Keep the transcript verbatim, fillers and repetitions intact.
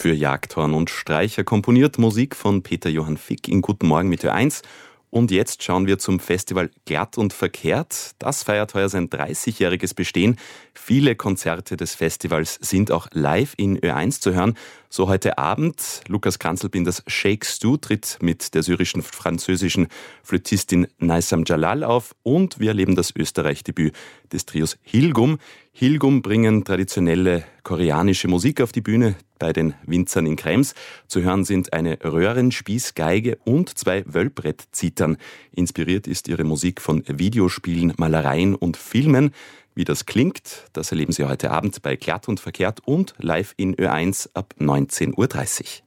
für Jagdhorn und Streicher komponiert, Musik von Peter Johann Fick in Guten Morgen mit Ö eins. Und jetzt schauen wir zum Festival Glatt und Verkehrt. Das feiert heuer sein dreißigjähriges Bestehen. Viele Konzerte des Festivals sind auch live in Ö eins zu hören. So heute Abend. Lukas Kranzl-Binders Shake Stu tritt mit der syrischen-französischen Flötistin Naysam Jalal auf. Und wir erleben das Österreich-Debüt des Trios Hilgum. Hilgum bringen traditionelle koreanische Musik auf die Bühne bei den Winzern in Krems. Zu hören sind eine Röhrenspießgeige und zwei Wölbrettzitern. Inspiriert ist ihre Musik von Videospielen, Malereien und Filmen. Wie das klingt, das erleben Sie heute Abend bei Glatt und Verkehrt und live in Ö eins ab neunzehn Uhr dreißig.